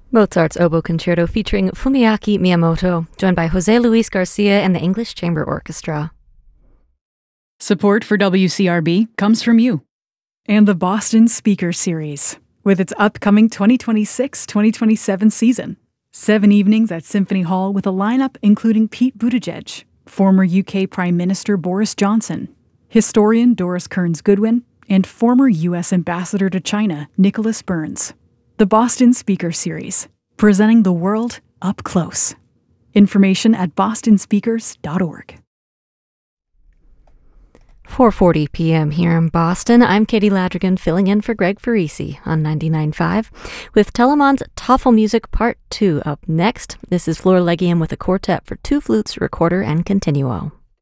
Mozart's Oboe Concerto featuring Fumiaki Miyamoto, joined by José Luis Garcia and the English Chamber Orchestra. Support for WCRB comes from you. And the Boston Speaker Series, with its upcoming 2026-2027 season. 7 evenings at Symphony Hall with a lineup including Pete Buttigieg, former UK Prime Minister Boris Johnson, historian Doris Kearns Goodwin, and former U.S. Ambassador to China Nicholas Burns. The Boston Speaker Series, presenting the world up close. Information at bostonspeakers.org. 4:40 p.m. here in Boston. I'm Katie Ladrigan filling in for Greg Farisi on 99.5 with Telemann's Tafelmusik Part 2 up next. This is Flor Legium with a quartet for 2 flutes, recorder, and continuo.